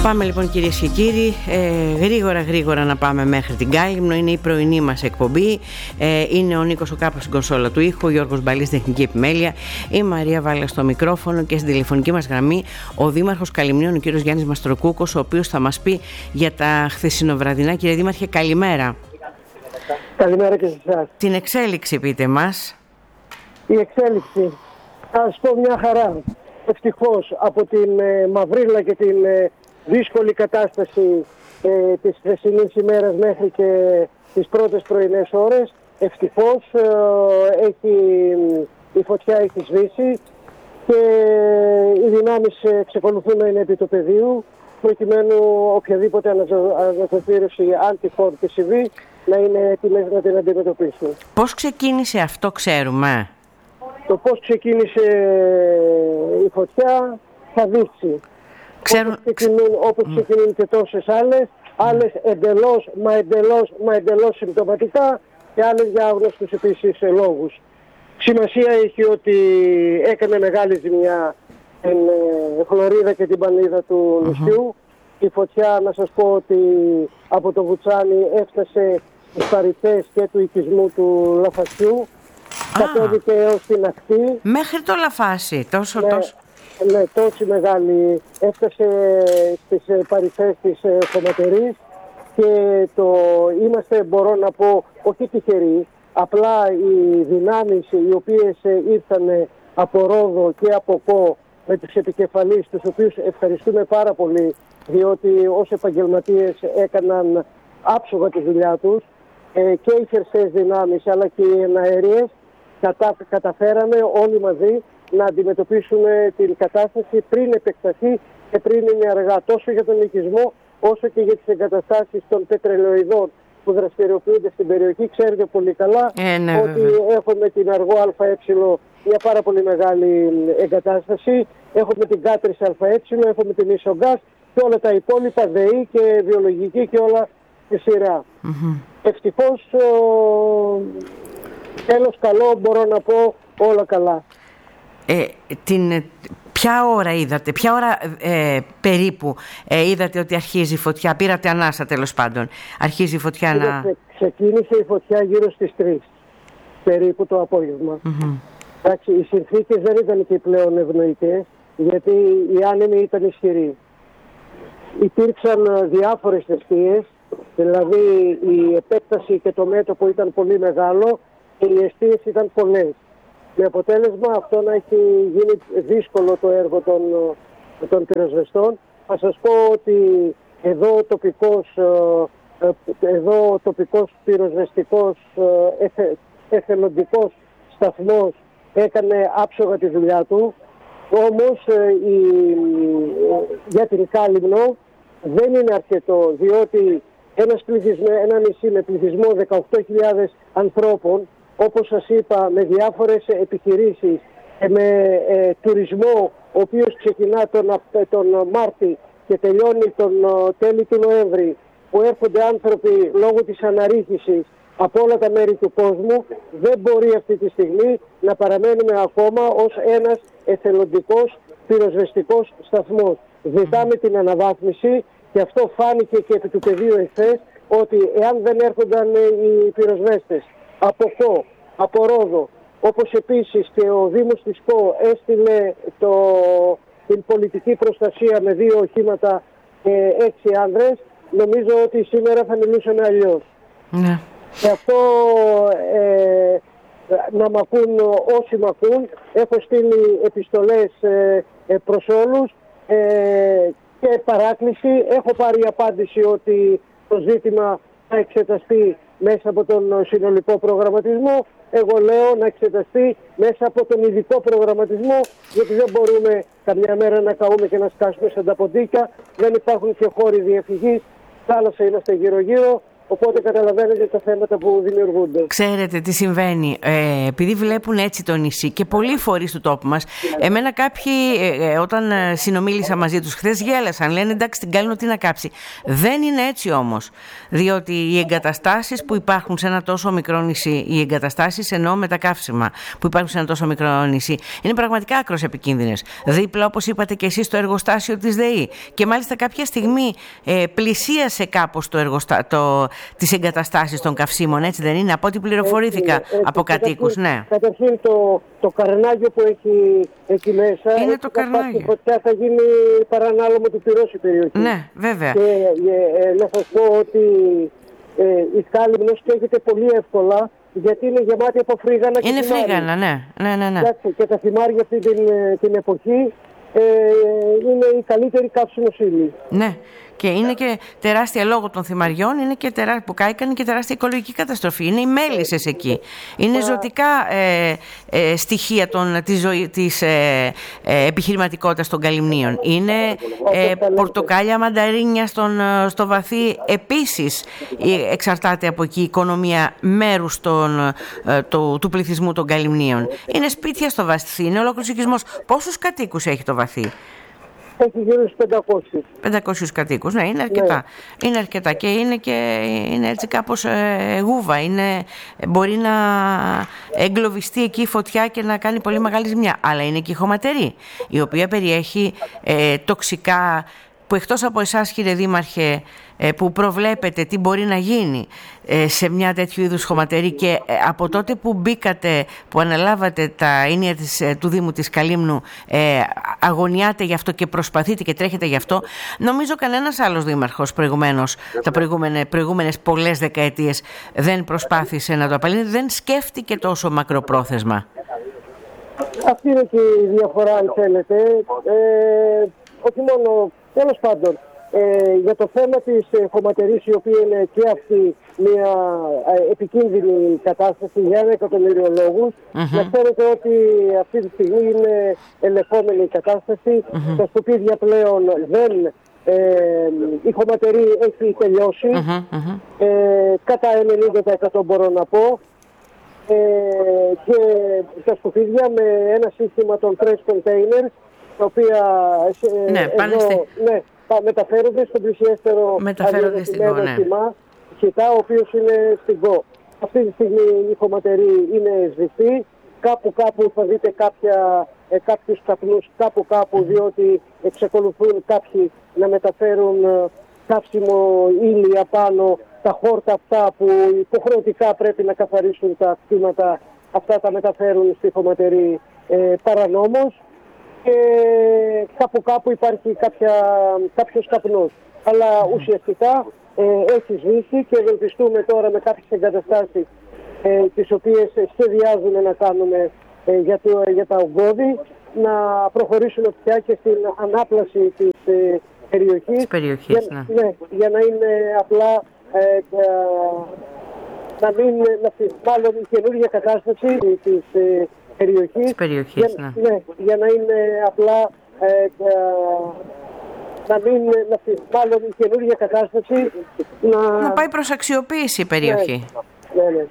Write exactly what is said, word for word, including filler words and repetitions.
Πάμε λοιπόν κυρίες και κύριοι, ε, γρήγορα γρήγορα να πάμε μέχρι την Κάιγμνο. Είναι η πρωινή μας εκπομπή, ε, είναι ο Νίκος ο Κάπας στην κονσόλα του ήχου, ο Γιώργος Μπαλής στην τεχνική επιμέλεια, η Μαρία Βάλα στο μικρόφωνο και στην τηλεφωνική μας γραμμή ο Δήμαρχος Καλυμνίων, ο κύριος Γιάννης Μαστροκούκος, ο οποίος θα μας πει για τα χθεσινοβραδινά. Κύριε Δήμαρχε, καλημέρα. Καλημέρα και σε εσάς. Την εξέλιξη πείτε μας. Η εξέλιξη, θα σας πω μια χαρά. Ευτυχώς από την ε, μαυρίλα και την ε, δύσκολη κατάσταση ε, της χθεσινής ημέρας μέχρι και τις πρώτες πρωινές ώρες, ευτυχώς ε, έχει, η φωτιά έχει σβήσει και οι δυνάμεις εξακολουθούν να είναι επί του πεδίου, προκειμένου οποιαδήποτε αναζωπήρωση αντιφόρτη συμβεί να είναι έτοιμες να την αντιμετωπίσουν. Πώς ξεκίνησε αυτό, ξέρουμε? Το πώς ξεκίνησε η φωτιά θα δείξει. Ξέρουν... Όπως ξεκινούν, όπως ξεκινούν και τόσες άλλες, άλλες εντελώς, μα εντελώς, μα εντελώς συμπτωματικά και άλλες για άγνωστους επίσης λόγους. Σημασία έχει ότι έκανε μεγάλη ζημιά την χλωρίδα και την πανίδα του νησιού. Uh-huh. Η φωτιά, να σας πω ότι από το Βουτσάνι έφτασε στις παρυφές και του οικισμού του Λαφασιού. Κατέβηκε έως την ακτή. Μέχρι το Λαφάσι, τόσο ναι, τόσο. Ναι, τόσο μεγάλη. Έφτασε στις παρυφές της Χωματερής και το είμαστε, μπορώ να πω, όχι τυχεροί. Απλά οι δυνάμεις οι οποίες ήρθαν από Ρόδο και από Κο με τους επικεφαλείς, τους οποίους ευχαριστούμε πάρα πολύ, διότι ως επαγγελματίες έκαναν άψογα τη δουλειά τους, και οι χερσαίες δυνάμεις αλλά και οι εναέριες, Κατα, καταφέραμε όλοι μαζί να αντιμετωπίσουμε την κατάσταση πριν επεκταθεί και πριν είναι αργά, τόσο για τον οικισμό όσο και για τις εγκαταστάσεις των πετρελαιοειδών που δραστηριοποιούνται στην περιοχή. Ξέρετε πολύ καλά ε, ναι, ότι βέβαια. έχουμε την Αργό ΑΕ, μια πάρα πολύ μεγάλη εγκατάσταση, έχουμε την Κάτρις ΑΕ, έχουμε την Ισογκάς και όλα τα υπόλοιπα, ΔΕΗ και βιολογική και όλα στη σειρά. Mm-hmm. Ευτυχώς ο... τέλος καλό, μπορώ να πω όλα καλά. Ε, την, ποια ώρα είδατε, ποια ώρα ε, περίπου ε, είδατε ότι αρχίζει η φωτιά, πήρατε ανάσα τέλος πάντων, αρχίζει η φωτιά Είδατε, να... Ξεκίνησε η φωτιά γύρω στις τρεις περίπου το απόγευμα. Mm-hmm. Εντάξει, οι συνθήκες δεν ήταν και πλέον ευνοϊκές, γιατί οι άνεμοι ήταν ισχυροί. Υπήρξαν διάφορες αιστείες, δηλαδή η επέκταση και το μέτωπο ήταν πολύ μεγάλο και οι αιστείες ήταν πολλές. Με αποτέλεσμα αυτό να έχει γίνει δύσκολο το έργο των, των πυροσβεστών. Θα σας πω ότι εδώ ο τοπικός, εδώ ο τοπικός πυροσβεστικός εθε, εθελοντικός σταθμός έκανε άψογα τη δουλειά του. Όμως η, για την Κάλυμνο δεν είναι αρκετό, διότι ένας πληθυσμό, ένα νησί με πληθυσμό δεκαοκτώ χιλιάδες ανθρώπων, όπως σας είπα, με διάφορες επιχειρήσεις και με ε, τουρισμό, ο οποίος ξεκινά τον, τον Μάρτη και τελειώνει τον τέλη του Νοέμβρη, που έρχονται άνθρωποι λόγω της αναρρίχησης από όλα τα μέρη του κόσμου, δεν μπορεί αυτή τη στιγμή να παραμένουμε ακόμα ως ένας εθελοντικός πυροσβεστικός σταθμός. Ζητάμε την αναβάθμιση και αυτό φάνηκε και επί του πεδίου εχθές, ότι εάν δεν έρχονταν οι πυροσβέστες από Κο, από Ρόδο, όπως επίσης και ο Δήμος της Κο έστειλε το, την πολιτική προστασία με δύο οχήματα και έξι άνδρες, νομίζω ότι σήμερα θα μιλούσαν αλλιώς. Ναι. Και αυτό ε, να μ' ακούν όσοι μ' ακούν, έχω στείλει επιστολές ε, ε, προς όλους ε, και παράκληση. Έχω πάρει απάντηση ότι το ζήτημα θα εξεταστεί μέσα από τον συνολικό προγραμματισμό. Εγώ λέω να εξεταστεί μέσα από τον ειδικό προγραμματισμό, γιατί δεν μπορούμε καμιά μέρα να καούμε και να σκάσουμε σαν τα ποντίκια. Δεν υπάρχουν και χώροι διαφυγής. Θάλασσα είμαστε γύρω-γύρω. Οπότε καταλαβαίνετε τα θέματα που δημιουργούνται. Ξέρετε τι συμβαίνει, ε, επειδή βλέπουν έτσι το νησί και πολλοί φορείς του τόπου μας, εμένα κάποιοι ε, ε, όταν συνομίλησα μαζί τους χθες γέλασαν, λένε εντάξει την Κάλυμνο τι να κάψει. Δεν είναι έτσι όμως, διότι οι εγκαταστάσεις που υπάρχουν σε ένα τόσο μικρό νησί, οι εγκαταστάσεις εννοώ με τα καύσιμα που υπάρχουν σε ένα τόσο μικρό νησί, είναι πραγματικά άκρως επικίνδυνες. Δίπλα όπως είπατε και εσείς το εργοστάσιο της ΔΕΗ και μάλιστα κάποια στιγμή ε, πλησίασε κάπως το εργοστάσιο, τις εγκαταστάσεις των καυσίμων, έτσι δεν είναι, από ό,τι πληροφορήθηκα έτσι, έτσι, από κατοίκους, ναι. Καταρχήν το, το καρνάγιο που έχει εκεί μέσα, είναι το καρνάγιο. Φωτιά θα γίνει παρανάλωμο του πυρός η περιοχή. Ναι, βέβαια. Και ε, ε, να σας πω ότι ε, η Κάλυμνος καίγεται πολύ εύκολα, γιατί είναι γεμάτη από φρίγανα και είναι θυμάρια. φρίγανα, ναι. ναι, ναι, ναι. Και τα θυμάρια αυτή την, την εποχή ε, είναι η καλύτερη καύσιμος ύλη. Ναι. Και είναι και τεράστια λόγω των θυμαριών, είναι και τερά... που κάηκαν και τεράστια οικολογική καταστροφή. Είναι οι μέλισσες εκεί. Είναι ζωτικά ε, ε, στοιχεία των, της, ζωή, της ε, ε, επιχειρηματικότητας των Καλυμνίων. Είναι ε, πορτοκάλια, μανταρίνια στον, στο βαθύ. Επίσης εξαρτάται από εκεί η οικονομία μέρους των, ε, το, του πληθυσμού των Καλυμνίων. Είναι σπίτια στο βαθύ, είναι ολόκληρος οικισμός. Πόσους κατοίκους έχει το βαθύ? Έχει γύρω στους πεντακόσιους. πεντακόσιους κατοίκους, ναι, είναι αρκετά. Ναι. Είναι αρκετά και είναι, και, είναι έτσι κάπως ε, γούβα. Είναι, μπορεί να εγκλωβιστεί εκεί η φωτιά και να κάνει πολύ μεγάλη ζημιά. Αλλά είναι και η χωματερή, η οποία περιέχει ε, τοξικά που εκτός από εσάς κύριε Δήμαρχε που προβλέπετε τι μπορεί να γίνει σε μια τέτοιου είδους χωματερή και από τότε που μπήκατε, που αναλάβατε τα ίνια της, του Δήμου της Καλύμνου, αγωνιάτε γι' αυτό και προσπαθείτε και τρέχετε γι' αυτό, νομίζω κανένας άλλος δήμαρχος προηγουμένως, τα προηγούμενε, προηγούμενες πολλές δεκαετίες δεν προσπάθησε να το απαλύνει, δεν σκέφτηκε τόσο μακροπρόθεσμα. Αυτή είναι και η διαφορά αν θέλετε. Ε, όχι μόνο, τέλος πάντων, ε, για το θέμα της ε, χωματερής, η οποία είναι και αυτή μια ε, επικίνδυνη κατάσταση για ένα εκατομμύριο λόγους, mm-hmm. να ξέρετε ότι αυτή τη στιγμή είναι ελεγχόμενη η κατάσταση. Mm-hmm. Τα σκουπίδια πλέον δεν... Ε, η χωματερή έχει τελειώσει, mm-hmm. ε, κατά ενενήντα τοις εκατό μπορώ να πω. Ε, και τα σκουπίδια με ένα σύστημα των fresh containers, τα οποία ε, ναι, εδώ, στη... ναι, μεταφέρονται στον πλησιέστερο αδειοδοτημένο χυμά, χιτά, ο οποίος είναι στην ΚΟ. Αυτή τη στιγμή η χωματερή είναι σβηστή. Κάπου κάπου θα δείτε κάποια, ε, κάποιους καπνούς κάπου κάπου, διότι εξακολουθούν κάποιοι να μεταφέρουν ε, καύσιμο ύλη απάνω. Τα χόρτα αυτά που υποχρεωτικά πρέπει να καθαρίσουν τα κτήματα, αυτά τα μεταφέρουν στη χωματερή ε, παρανόμως και κάπου κάπου υπάρχει κάποια, κάποιος καπνός. Αλλά ουσιαστικά ε, έχει σβήσει και ευελπιστούμε τώρα με κάποιες εγκαταστάσεις ε, τις οποίες σχεδιάζουμε να κάνουμε ε, για, το, για τα ογκώδη, να προχωρήσουμε πια και στην ανάπλαση της ε, περιοχής, περιοχής για, ναι. Ναι, για να είναι απλά Ε, ε, να μην, να, μάλλον η καινούργια κατάσταση της ε, περιοχής, της περιοχής για, ναι. Ναι, για να είναι απλά ε, ε, να μην, να, μάλλον η καινούργια κατάσταση να, να πάει προς αξιοποίηση η περιοχή. Ναι, ναι, ναι.